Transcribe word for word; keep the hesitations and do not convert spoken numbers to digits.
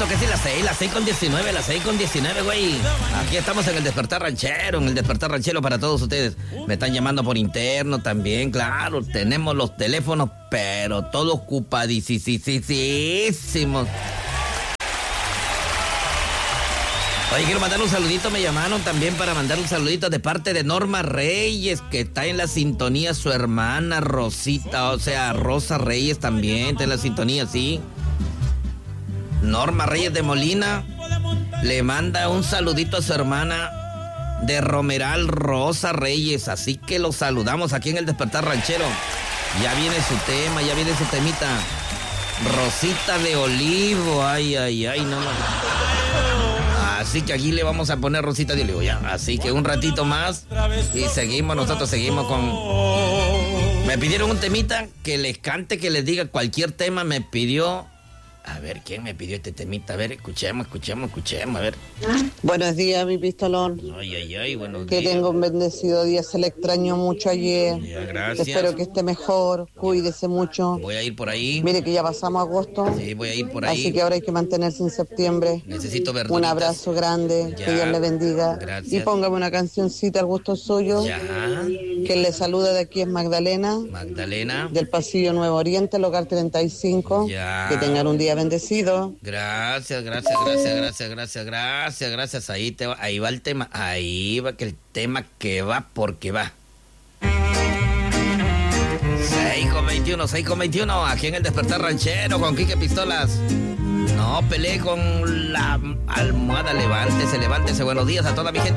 eso que sí, las seis, las seis con diecinueve, las seis con diecinueve, güey. Aquí estamos en el Despertar Ranchero, en el Despertar Ranchero para todos ustedes. Me están llamando por interno también, claro. Tenemos los teléfonos, pero todos ocupadísimos. Oye, quiero mandar un saludito, me llamaron también para mandar un saludito de parte de Norma Reyes, que está en la sintonía, su hermana Rosita, o sea, Rosa Reyes también está en la sintonía, sí. Norma Reyes de Molina le manda un saludito a su hermana de Romeral, Rosa Reyes, así que los saludamos aquí en el Despertar Ranchero. Ya viene su tema, ya viene su temita. Rosita de Olivo, ay, ay, ay, no, no. Así que aquí le vamos a poner Rosita de Olivo, ya. Así que un ratito más y seguimos, nosotros seguimos con... Me pidieron un temita que les cante, que les diga cualquier tema, me pidió... A ver, ¿quién me pidió este temita? A ver, escuchemos, escuchemos, escuchemos, a ver. Buenos días, mi pistolón. Ay, ay, ay, buenos que días. tenga un bendecido día, se le extrañó mucho ayer. Ya, gracias. Espero que esté mejor, cuídese mucho. Voy a ir por ahí. Mire que ya pasamos agosto. Sí, voy a ir por ahí. Así que ahora hay que mantenerse en septiembre. Necesito verduritas. Un abrazo grande, Ya. que Dios le bendiga. Gracias. Y póngame una cancioncita al gusto suyo. Ya. Quien le saluda de aquí es Magdalena. Magdalena. Del Pasillo Nuevo Oriente, Local treinta y cinco. Ya. Que tengan un día bendecido. Gracias, gracias, gracias, gracias, gracias, gracias, gracias. Ahí te va, ahí va el tema, ahí va que el tema que va porque va. seis con veintiuno, seis con veintiuno, aquí en el Despertar Ranchero con Quique Pistolas. No peleé con la almohada, levántese, levántese. Buenos días a toda mi gente.